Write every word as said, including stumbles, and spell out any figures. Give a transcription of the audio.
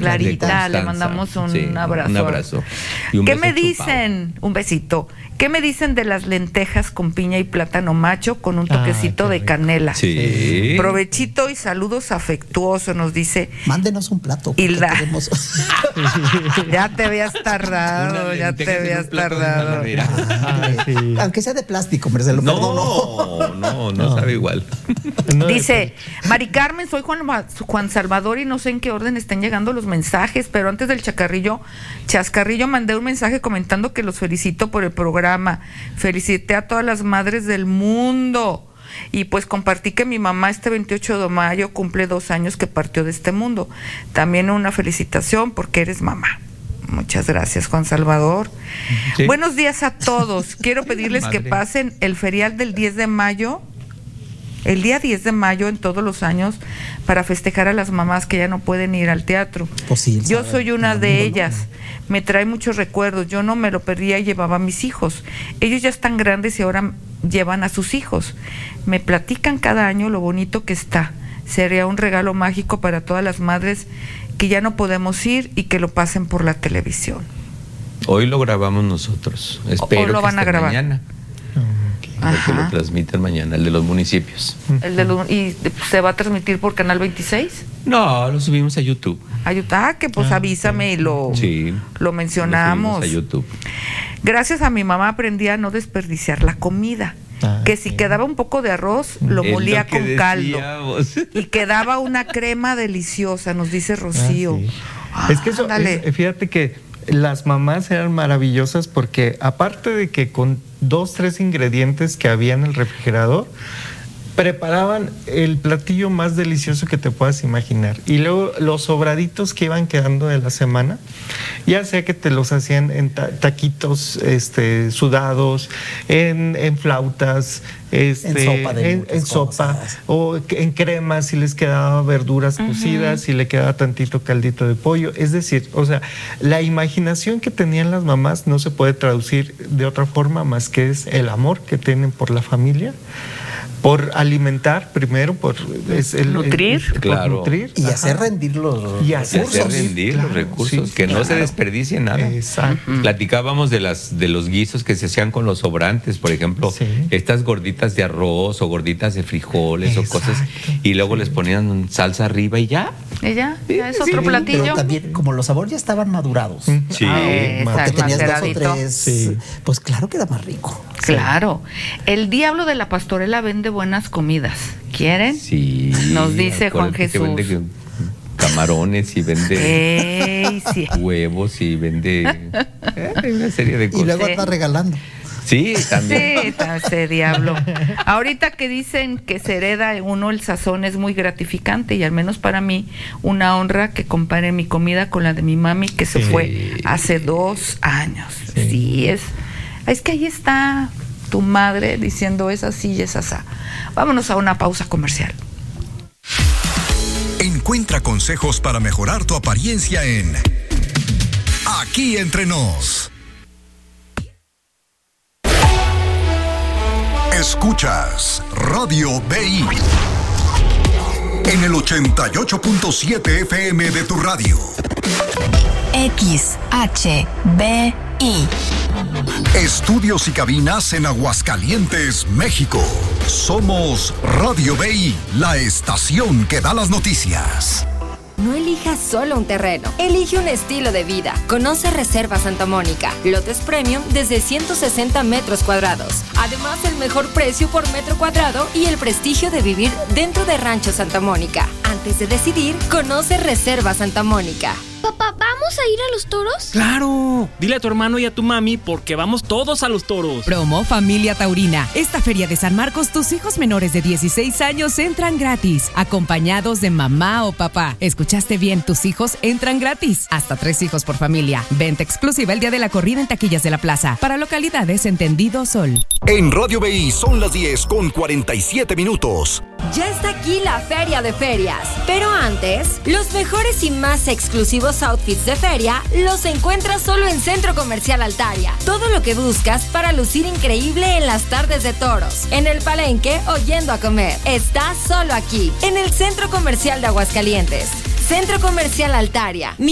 Clarita, Constanza. le mandamos un Sí, abrazo. Un abrazo. Y un ¿Qué beso me chupado. dicen? Un besito. ¿Qué me dicen de las lentejas con piña y plátano macho con un toquecito Ah, qué de rico. canela? Sí. Provechito y saludos afectuosos, nos dice. Mándenos un plato. porque Hilda. queremos- Ya te habías tardado, Unas ya te lentejas en habías un plato de tardado. maladera. Ay, sí. Aunque sea de plástico, hombre, se lo perdono. No, no, no sabe igual. No, Dice, Mari Carmen, soy Juan, Juan Salvador y no sé en qué orden están llegando los mensajes, pero antes del chacarrillo, chascarrillo mandé un mensaje comentando que los felicito por el programa. Felicité a todas las madres del mundo. Y pues compartí que mi mamá este veintiocho de mayo cumple dos años que partió de este mundo. También una felicitación porque eres mamá. Muchas gracias, Juan Salvador. Sí. Buenos días a todos. Quiero pedirles que Madre. pasen el ferial del diez de mayo, el día diez de mayo en todos los años, para festejar a las mamás que ya no pueden ir al teatro. Pues sí, el Yo sábado, soy una el de domingo, ellas. Me trae muchos recuerdos. Yo no me lo perdía y llevaba a mis hijos. Ellos ya están grandes y ahora llevan a sus hijos. Me platican cada año lo bonito que está. Sería un regalo mágico para todas las madres que ya no podemos ir y que lo pasen por la televisión. Hoy lo grabamos nosotros. Espero o lo que van a esté grabar. mañana. Ok. Para que Ajá. lo transmitan mañana, el de los municipios. El de lo- ¿Y se va a transmitir por Canal veintiséis? No, lo subimos a YouTube. Ayuda, ah, que pues Ah, avísame y lo, Sí. lo mencionamos. Lo subimos a YouTube. Gracias a mi mamá aprendí a no desperdiciar la comida. Ah, que si ok. quedaba un poco de arroz, lo Es molía lo que con caldo. decíamos. Y quedaba una crema deliciosa, nos dice Ah, Rocío. sí. Ah, Es que eso, ándale. es- fíjate que las mamás eran maravillosas porque aparte de que con dos, tres ingredientes que había en el refrigerador, preparaban el platillo más delicioso que te puedas imaginar. Y luego los sobraditos que iban quedando de la semana, ya sea que te los hacían en ta- taquitos este, sudados, en, en flautas, este, En sopa de en, muchas en sopa, cosas. o en cremas si les quedaba verduras cocidas, si le quedaba tantito caldito de pollo. Es decir, o sea, la imaginación que tenían las mamás no se puede traducir de otra forma más que es el amor que tienen por la familia, por alimentar primero, por es el- Nutrir. el- por Claro. nutrir, Y ajá. hacer rendir los Y Y hacer hacer recursos. rendir claro, los recursos, sí, que no se claro. desperdicie nada. Exacto. Platicábamos de las de los guisos que se hacían con los sobrantes, por ejemplo, Sí. estas gorditas de arroz o gorditas de frijoles o cosas, Exacto. y luego les ponían salsa arriba y ya. Ella, ya es Sí, otro sí, platillo. Pero también, como los sabores ya estaban madurados, Sí. Ah, que exacto, tenías dos o maceradito. tres, Sí. pues claro que era más rico. Claro. El diablo de la pastorela vende buenas comidas. ¿Quieren? Sí. Nos dice Juan acuérdate que Jesús. vende camarones y vende Ey, sí. huevos y vende eh, hay una serie de Y cosas. luego Sí. anda regalando. Sí, también. Sí, ta- ese diablo. Ahorita que dicen que se hereda en uno el sazón es muy gratificante y al menos para mí una honra que compare mi comida con la de mi mami que se Sí. fue hace dos años. Sí. Sí. es. Es que ahí está tu madre diciendo es así y es asá. Vámonos a una pausa comercial. Encuentra consejos para mejorar tu apariencia en Aquí Entre Nos. Escuchas Radio B I en el ochenta y ocho punto siete F M de tu radio. X H B I. Estudios y cabinas en Aguascalientes, México. Somos Radio B I, la estación que da las noticias. No elijas solo un terreno, elige un estilo de vida. Conoce Reserva Santa Mónica, lotes premium desde ciento sesenta metros cuadrados. Además, el mejor precio por metro cuadrado y el prestigio de vivir dentro de Rancho Santa Mónica. Antes de decidir, conoce Reserva Santa Mónica. Papá, ¿vamos a ir a los toros? ¡Claro! Dile a tu hermano y a tu mami porque vamos todos a los toros. Promo Familia Taurina. Esta feria de San Marcos, tus hijos menores de dieciséis años entran gratis, acompañados de mamá o papá. ¿Escuchaste bien? Tus hijos entran gratis. Hasta tres hijos por familia. Venta exclusiva el día de la corrida en taquillas de la plaza. Para localidades Entendido Sol. En Radio B I son las diez con cuarenta y siete minutos. Ya está aquí la Feria de Ferias. Pero antes, los mejores y más exclusivos outfits de feria los encuentras solo en Centro Comercial Altaria. Todo lo que buscas para lucir increíble en las tardes de toros, en el palenque o yendo a comer. Está solo aquí, en el Centro Comercial de Aguascalientes. Centro Comercial Altaria.